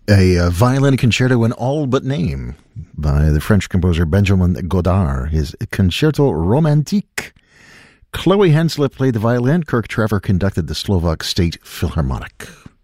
A violin concerto in all but name by the French composer Benjamin Godard, his Concerto Romantique. Chloe Henslet played the violin. Kirk Trevor conducted the Slovak State Philharmonic.